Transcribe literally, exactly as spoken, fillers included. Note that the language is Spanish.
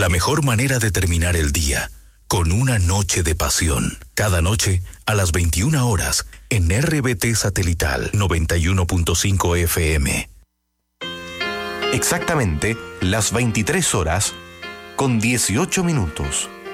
La mejor manera de terminar el día, con una noche de pasión. Cada noche, a las veintiuna horas, en R B T Satelital noventa y uno punto cinco F M. Exactamente las veintitrés horas con dieciocho minutos.